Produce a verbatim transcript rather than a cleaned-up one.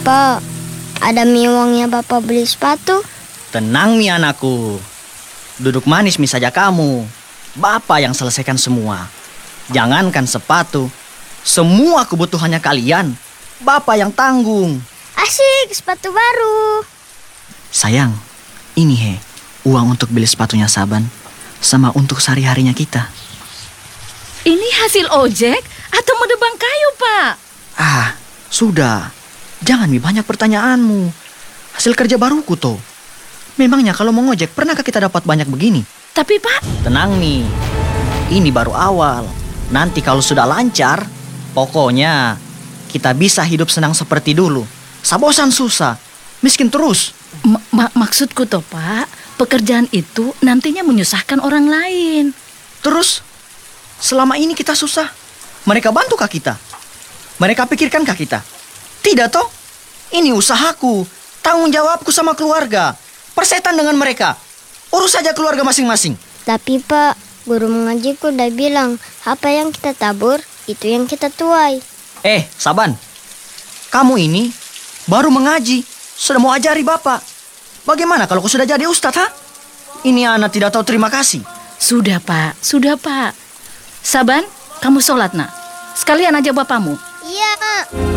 Pak, ada mi uangnya Bapak beli sepatu. Tenang mi anakku. Duduk manis mi saja kamu. Bapak yang selesaikan semua. Jangankan sepatu, semua kebutuhannya kalian, Bapak yang tanggung. Asik, sepatu baru. Sayang, ini he, uang untuk beli sepatunya Saban, sama untuk sehari-harinya kita. Ini hasil ojek atau menebang kayu, Pak? Ah, sudah. Jangan mi banyak pertanyaanmu. Hasil kerja baruku toh. Memangnya kalau mau ngojek, pernahkah kita dapat banyak begini? Tapi, Pak... Tenang mi, ini baru awal. Nanti kalau sudah lancar, pokoknya kita bisa hidup senang seperti dulu. Sabosan susah, miskin terus. M- mak- maksudku toh, Pak, pekerjaan itu nantinya menyusahkan orang lain. Terus, selama ini kita susah, mereka bantukah kita? Mereka pikirkankah kita? Tidak toh? Ini usahaku, tanggung jawabku sama keluarga. Persetan dengan mereka. Urus saja keluarga masing-masing. Tapi Pak, guru mengajiku udah bilang, apa yang kita tabur, itu yang kita tuai. Eh, Saban, kamu ini baru mengaji, sudah mau ajari Bapak. Bagaimana kalau kau sudah jadi ustadz, ha? Ini anak tidak tahu terima kasih. Sudah, Pak. Sudah, Pak. Saban, kamu sholat, nak. Sekalian aja bapakmu. Iya, Mak.